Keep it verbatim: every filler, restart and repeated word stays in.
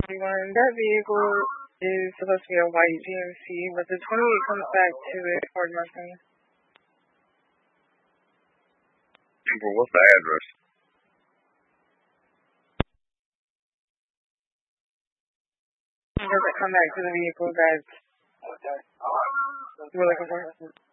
One, that vehicle is supposed to be a white G M C, but the twenty-eight comes back to a Ford Mustang. Amber, what's the address? Does it come back to the vehicle that we're looking for?